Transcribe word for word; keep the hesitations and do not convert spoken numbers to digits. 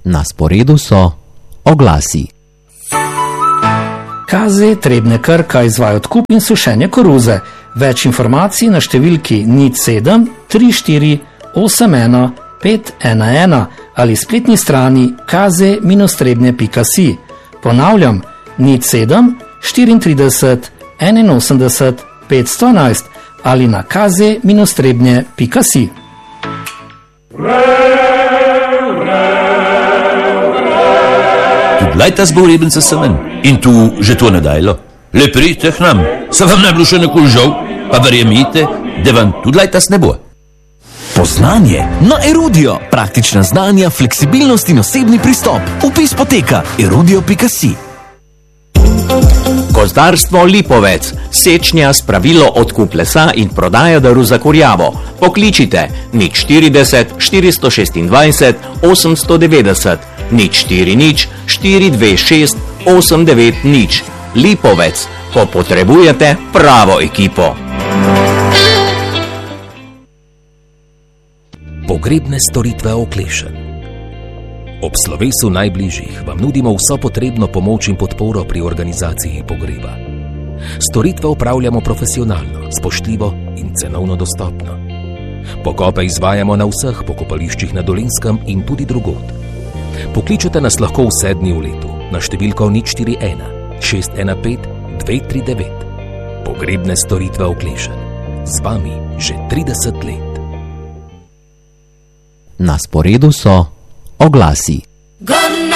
Na sporedu so oglasi. K Z Trebnje Krka izvaja odkup in sušenje koruze. Več informacij na številki nič sedem tri štiri osem ena pet ena ena ali spletni strani k z trebnje pika si. Ponavljam, nič sedem štiriintrideset enainosemdeset petsto enajst ali na k z trebnje pika si. Lajta zbor Rebenca semen. In tu že to ne dajlo. Le pridite k nam. Se vam ne bilo še nekul žal, pa verjemite, da vam tudi lajtas ne bo. Poznanje na Erudio. Praktična znanja, fleksibilnost in osebni pristop. Vpis poteka erudio pika si. Gozdarstvo Lipovec. Sečnja, spravilo, odkup lesa in prodaja drv za kurjavo. Pokličite nič štirideset štiristo šestindvajset osemsto devetdeset, nič štiri nič štiri dve šest osem devet nič. Lipovec, ko potrebujete pravo ekipo. Pogrebne storitve Oklešen. Ob slovesu najbližjih vam nudimo vso potrebno pomoč in podporo pri organizaciji pogreba. Storitve opravljamo profesionalno, spoštljivo in cenovno dostopno. Pokope izvajamo na vseh pokopališčih na Dolenjskem in tudi drugod. Pokličete nas lahko vse dni v letu na številko nič štiri ena šest ena pet dve tri devet. Pogrebne storitve Oklešen. Z vami že trideset let. Na sporedu so oglasi.